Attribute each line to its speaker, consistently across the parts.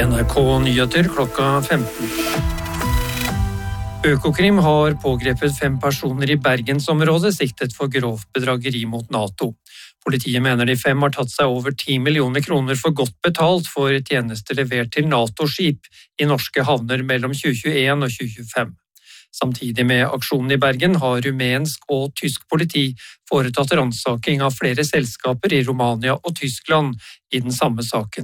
Speaker 1: NRK Nyheter klokka 15. Økokrim har pågrepet 5 personer i Bergensområdet siktet for grovt bedrageri mot NATO. Politiet mener de 5 har tatt seg over 10 millioner kroner for godt betalt for tjenester levert til NATO-skip i norske havner mellom 2021 og 2025. Samtidig med aksjonen i Bergen har rumensk og tysk politi foretatt ransaking av flere selskaper i Romania og Tyskland i den samme saken.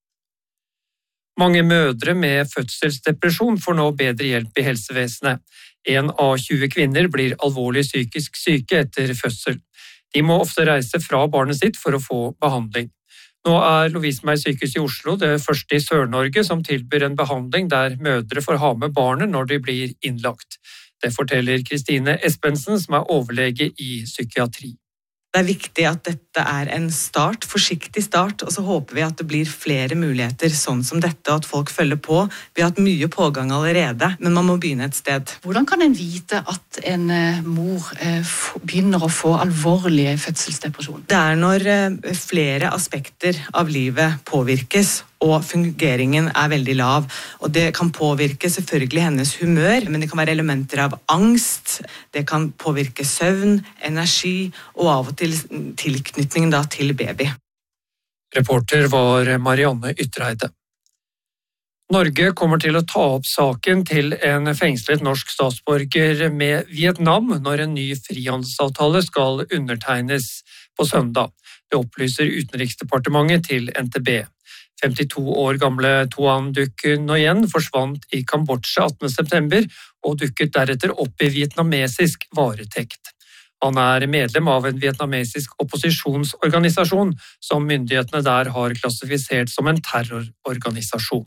Speaker 1: Mange mødre med fødselsdepresjon får nå bedre hjelp i helsevesenet. 1 av 20 kvinner blir alvorlig psykisk syke etter fødsel. De må ofte reise fra barnet sitt for å få behandling. Nå er Lovisenberg sykehus i Oslo det første i Sør-Norge som tilbyr en behandling der mødre får ha med barnet når de blir innlagt. Det forteller Kristine Espensen, som er overlege i psykiatri.
Speaker 2: Det er viktig at dette er en start, forsiktig start, og så håper vi at det blir flere muligheter sånn som dette, og at folk følger på. Vi har hatt mye pågang allerede, men man må begynne et sted.
Speaker 3: Hvordan kan en vite at en mor begynner å få alvorlig fødselsdepresjon?
Speaker 2: Det er når flere aspekter av livet påvirkes, og fungeringen er veldig lav. Og det kan påvirke selvfølgelig hennes humør, men det kan være elementer av angst, det kan påvirke søvn, energi, og av og til tilknytningen til baby.
Speaker 1: Reporter var Marianne Ytreide. Norge kommer til å ta opp saken til en fengslet norsk statsborger med Vietnam når en ny frihandelsavtale skal undertegnes på søndag. Det opplyser Utenriksdepartementet til NTB. 52 år gamle Tuan Duc Nguyen forsvant i Kambodsja 18. september og dukket deretter opp i vietnamesisk varetekt. Han er medlem av en vietnamesisk opposisjonsorganisasjon som myndighetene der har klassifisert som en terrororganisasjon.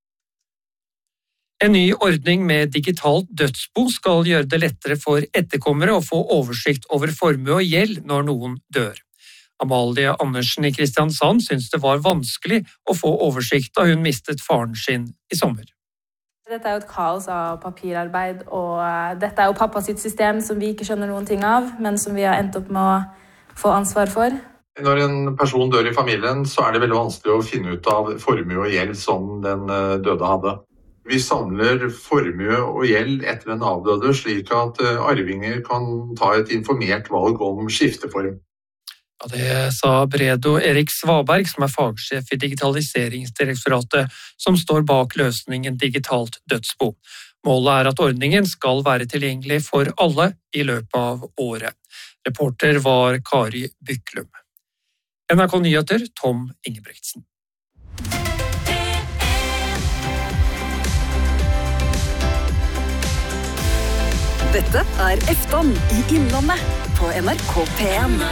Speaker 1: En ny ordning med digitalt dødsbo skal gjøre det lettere for etterkommere å få oversikt over formue og gjeld når noen dør. Amalie Andersen i Kristiansand synes det var vanskelig å få oversikt da hun mistet faren sin i sommer.
Speaker 4: Dette er jo et kaos av papirarbeid, og dette er jo pappa sitt system som vi ikke skjønner noen ting av, men som vi har endt opp med å få ansvar for.
Speaker 5: Når en person dør i familien, så er det veldig vanskelig å finne ut av formue og gjeld som den døde hadde. Vi samler formue og gjeld etter den avdøde, slik at arvinger kan ta et informert valg om skifteform.
Speaker 1: Ja, det sa Bredo Erik Svaberg, som er fagsjef i Digitaliseringsdirektoratet, som står bak løsningen digitalt dødsbo. Målet er at ordningen skal være tilgjengelig for alle i løpet av året. Reporter var Kari Byklum. NRK Nyheter, Tom Ingebretsen.
Speaker 6: Dette er Efton i Innlandet på NRK P1.